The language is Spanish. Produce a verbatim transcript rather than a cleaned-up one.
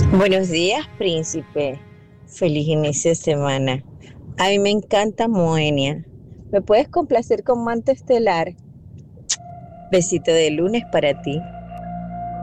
Buenos días, príncipe. Feliz inicio de semana. A mí me encanta Moenia. ¿Me puedes complacer con Manto Estelar? Besito de lunes para ti.